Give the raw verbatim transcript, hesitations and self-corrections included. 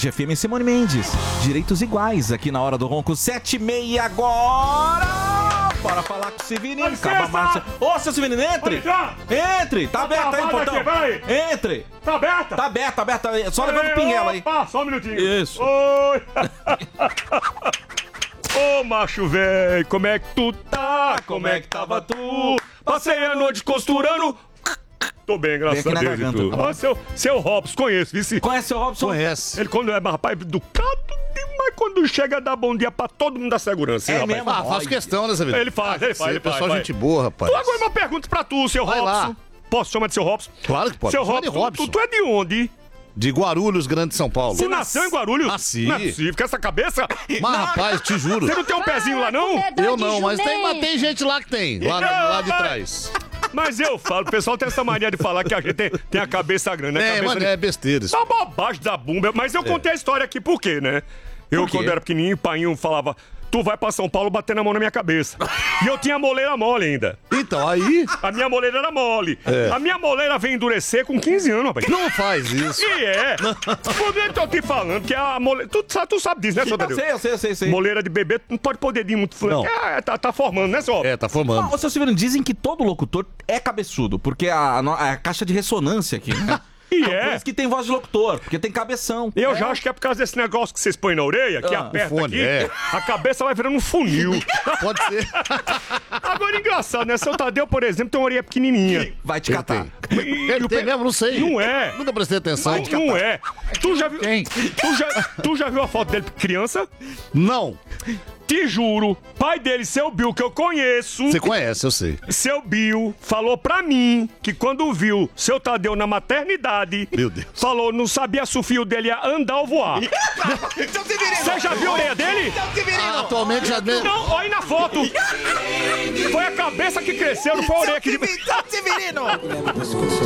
Band F M, Simone Mendes. Direitos iguais aqui na Hora do Ronco, sete e meia agora. Bora falar com o Severino. Acaba a marcha. Ô, seu Severino, entre. Entre. Tá aberto aí o portão. Entre. Tá aberta? Tá aberto, tá aberto. Só levando o pinguela aí. Opa, só um minutinho. Isso. Oi. Ô, macho velho, como é que tu tá? Como é que tava tu? Passei a noite costurando. Tô bem, graças a Deus. E tu? Ó, seu, seu Robson, conheço, vice. Conhece o seu Robson? Conhece. Ele quando é, rapaz, educado demais, quando chega dá bom dia pra todo mundo da segurança. É hein, mesmo? rapaz? Ah, faço questão dessa vida. Ele faz, ele faz, ele faz. Pessoal, faz. gente boa, rapaz. Tu agora uma pergunta pra tu, seu Vai Robson. lá. Posso chamar de seu Robson? Claro que pode. Seu Chama de Robson, Robson. Tu, tu é de onde? De Guarulhos, Grande São Paulo. Tu nasceu em Guarulhos? Nasci. Não é possível, com essa cabeça? Mas, rapaz, te juro. Você não tem um pezinho lá, não? Eu não, mas tem, mas tem gente lá que tem. Lá, lá de trás. Mas eu falo, o pessoal tem essa mania de falar que a gente tem, tem a cabeça grande, né? É, Cabeça mano, de... é besteira isso. Tá bobagem da bumba. Mas eu contei a história aqui por quê, né? Eu, Por quê? quando era pequenininho, o painho falava... Tu vai pra São Paulo batendo a mão na minha cabeça. E eu tinha a moleira mole ainda. Então, aí... A minha moleira era mole. É. A minha moleira vem endurecer com quinze anos, rapaz. Não faz isso. E é. Por que eu tô te falando que a moleira... Tu, sabe- tu sabe disso, né, seu Eu Tadeu? sei, eu sei, eu sei, eu sei. Moleira de bebê não pode pôr dedinho muito... flan- Não. É, tá, tá formando, né, só? É, tá formando. Ô, seu Severino, dizem que todo locutor é cabeçudo, porque a, a, a caixa de ressonância aqui, né? E Por é. isso que tem voz de locutor, porque tem cabeção. Eu já acho que é por causa desse negócio que vocês põem na orelha, que Ah, aperta o fone, aqui, é. a cabeça vai virando um funil. Pode ser. Agora, engraçado, né? Seu Tadeu, por exemplo, tem uma orelha pequenininha. Vai te Ele catar. tem. E- Ele e o tem pe- mesmo? Não sei. Não é. Nunca prestei atenção. Não, não é. Tu já viu... Quem? Tu já, tu já viu a foto dele criança? Não. Te juro, pai dele, seu Bill, que eu conheço... Você conhece, eu sei. Seu Bill falou pra mim que quando viu seu Tadeu na maternidade... Meu Deus. Falou, não sabia se o filho dele ia andar ou voar. Você já viu a orelha dele? Ah, atualmente já... deu- Não, olha aí na foto. Foi a cabeça que cresceu, não foi a orelha que... Severino!